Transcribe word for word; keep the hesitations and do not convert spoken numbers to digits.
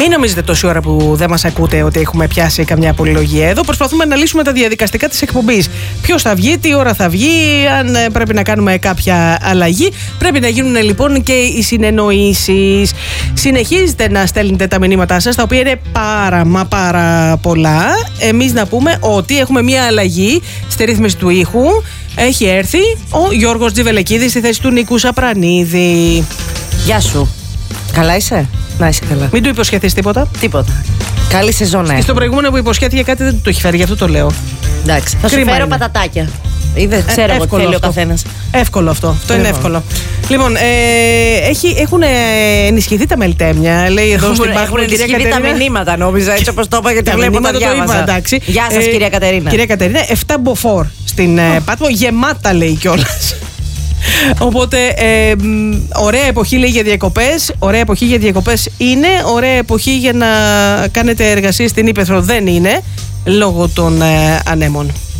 Μην νομίζετε τόση ώρα που δεν μας ακούτε ότι έχουμε πιάσει καμιά πολυλογία εδώ. Προσπαθούμε να λύσουμε τα διαδικαστικά της εκπομπής. Ποιος θα βγει, τι ώρα θα βγει, αν πρέπει να κάνουμε κάποια αλλαγή. Πρέπει να γίνουν λοιπόν και οι συνεννοήσεις. Συνεχίζετε να στέλνετε τα μηνύματά σας, τα οποία είναι πάρα μα πάρα πολλά. Εμείς να πούμε ότι έχουμε μια αλλαγή στη ρύθμιση του ήχου. Έχει έρθει ο Γιώργος Τζιβελεκίδης στη θέση του Νίκου Σαπρανίδη. Γεια σου. Καλά είσαι? Να είσαι καλά. Μην του υποσχεθείς τίποτα. Τίποτα. Καλή σεζόν. Και στο προηγούμενο που υποσχέθηκε κάτι δεν του το έχει φέρει, γι' αυτό το λέω. Εντάξει. Θα σου Κρίμα φέρω είναι. πατατάκια. Είδε, ξέρω εγώ τι θέλει ο καθένας. Εύκολο αυτό. Αυτό είναι εύκολο. Λοιπόν, ε, έχει, έχουν ενισχυθεί τα μελτέμια. Λέει εδώ στην Πάτμο. Έχουν ενισχυθεί τα μηνύματα, νόμιζα. Έτσι όπως το είπα, γιατί τα βλέπω τα μηνύματα το διάβαζα. είπα, εντάξει. Γεια σας, Ε, κυρία Κατερίνα. Κυρία Κατερίνα, εφτά μποφόρ στην oh. Πάτμο. Γεμάτα λέει κιόλας. Οπότε, ε, ωραία εποχή λέει για διακοπές. Ωραία εποχή για διακοπές είναι. Ωραία εποχή για να κάνετε εργασίες στην Ήπεθρο δεν είναι, λόγω των ε, ανέμων.